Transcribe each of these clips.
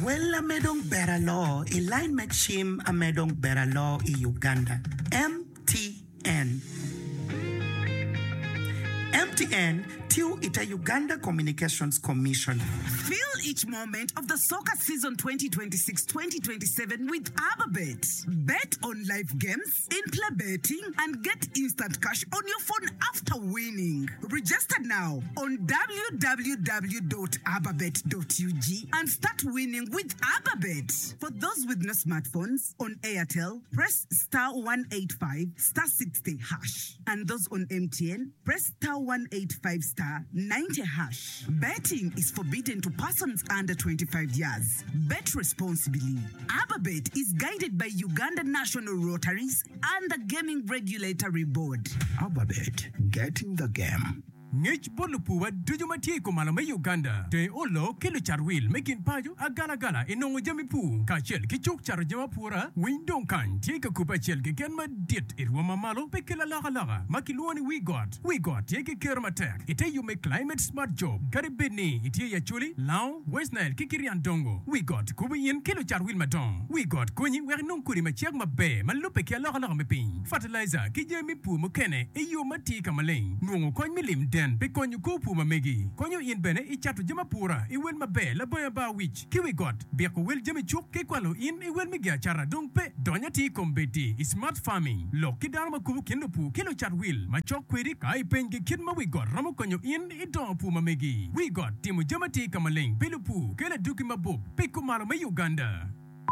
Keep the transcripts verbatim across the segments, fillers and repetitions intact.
Well, a medong better law, a line machine a medong better law in Uganda. M T N. M T N, T ita Uganda Communications Commission. Feel each moment of the soccer season twenty twenty-six twenty twenty-seven with AbaBet. Bet on live games, in-play betting, and get instant cash on your phone after winning. Register now on w w w dot ababet dot u g and start winning with AbaBet. For those with no smartphones, on Airtel, press star one eighty-five star sixty hash. And those on M T N, press star one eighty-five star ninety hash. Betting is forbidden to persons under twenty-five years. Bet responsibly. AbaBet is guided by Uganda National Rotaries and the Gaming Regulatory Board. AbaBet, getting the game. Ngech bolupuwa dujumati ko malama Uganda de olo kilo charwil making pajo agala gala inongo jami pu ka chel ki chuk char jama pura windon kan take kupa chel ke ken ma dit irwa mamalo pe kila laga laga makiluani we got we got take kerma tech ite you make climate smart job karibini ite ya chuli lao west nile kikiri andongo we got kubiyen kilo charwil madon we got konyi we non kuri ma chek ma be malupe ke laga laga me pin fertilizer ki jami pu mo kene e yo mati kamaleng nungo kon milim den pe konyu kupu mamegi konyu in bene i chatu jama pura i wel mabe la boya ba wich ki we got be ko wel jami chuk ke kwalo in i wel mega chara dong pe donya ti kombeti smart farming lo ki dal ma kubu kendo pu kilo chat wil ma chok kweri kai pengi kin ma we got ramo konyu in i don pu mamegi we got timu jama ti kamaleng pelu pu kele duki mabub pe ko malo ma Uganda.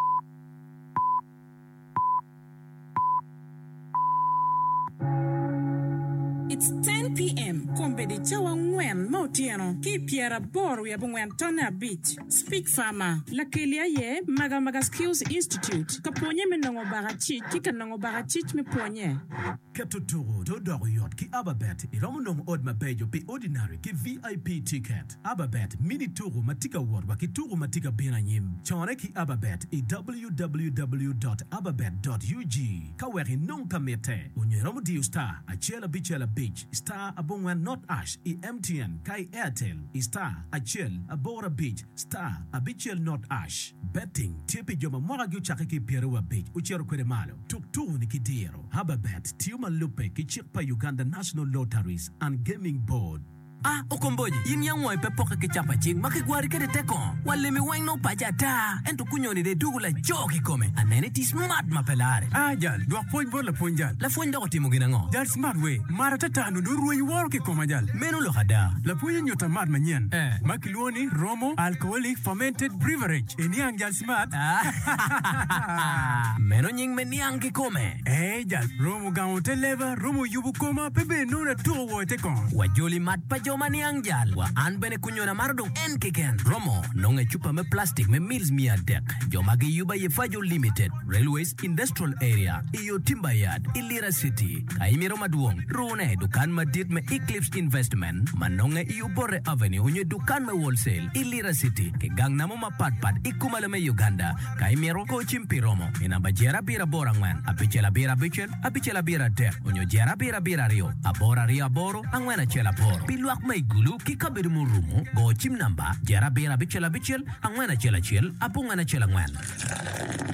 It's ten p.m. Kombe de chawa ngwen mautiano. Ki piera boru ya bungwen tona beach. Speak Farmer. La kelia ye maga maga skills institute. Kaponye me nongo barachit. Kika nongo barachit me ponye. Ketuturu do doroyot ki AbaBet. Iromo nong od mabejo pe ordinary ki V I P ticket. AbaBet mini turu matika word ki turu matika bina nyim. Chore ki AbaBet i w w w dot ababet dot u g. Kaweri non kamete. Unyeromo diu star. Achela bichela beach. Star abongwan not ash. I M T N kai Airtel. I star achel abora beach. Star abichel not ash. Betting tipi joma mwara gyu chake ki pierua beach. Uchero kwere malo. Tuk turu ni kidero. AbaBet tiuma lupe ki chikpa Uganda National Lotteries and Gaming Board. Ah, okomboji, yin yang mo pe poka ke chapa ching, makigwari ke de teko. Wale mi weng no pajata. Ento kunyoni de dugula joki kome. Anene ti smart mapelare. Ah, jal, dua point bol la point jal. La point da ko timo gina ngo. Jal smart way. Mara tata no do ruwa wor ke koma jal. Menu lo hada. La point nyota mad manyen. Eh. Makiluoni Romo alcoholic fermented beverage. Eniang jal smart. Ah. Menu nying meniang ki kome. Eh, jal, Romo gaote leva, Romo yubu koma, pepe no na to wo te kon. Wajoli mat pajo mani angjal wa an bene kunyona mardong en kiken Romo nonge chupa me plastic me mills mia dek jomage yuba ye fajo limited railways industrial area iyo timber yard Ilira city kaimiro maduong rune dukan madit me Eclipse investment manonge iyo bore avenue unye dukan me wholesale Ilira city ke gang namo mapatpat ikumale me Uganda kaimiro ko chimpi Romo inamba jera bira borang man apichela bira bichel apichela bira dek unyo jera bira bira rio abora ria boro angwena chela boro Biluak may gulu kikabiru mo rumo go chim namba jera bira bichela bichel angwena chela chel apungana chela ngwan